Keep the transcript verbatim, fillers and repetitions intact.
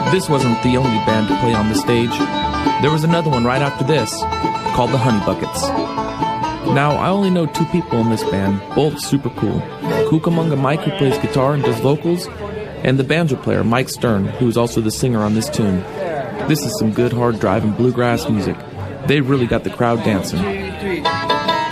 This wasn't the only band to play on the stage. There was another one right after this, called the Honey Buckets. Now, I only know two people in this band, both super cool. Cucamonga Mike, who plays guitar and does vocals, and the banjo player, Mike Stern, who is also the singer on this tune. This is some good hard driving bluegrass music. They really got the crowd dancing.